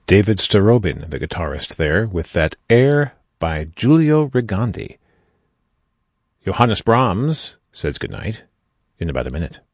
David Starobin, the guitarist there, with that air by Giulio Rigandi. Johannes Brahms says goodnight in about a minute.